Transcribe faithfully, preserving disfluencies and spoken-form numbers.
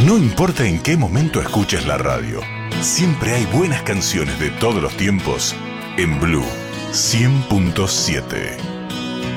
No importa en qué momento escuches la radio, siempre hay buenas canciones de todos los tiempos en Blue cien punto siete.